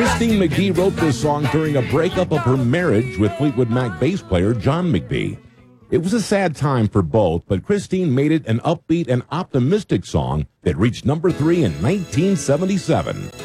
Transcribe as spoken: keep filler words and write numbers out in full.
Christine McVie wrote this song during a breakup of her marriage with Fleetwood Mac bass player John McVie. It was a sad time for both, but Christine made it an upbeat and optimistic song that reached number three in nineteen seventy-seven.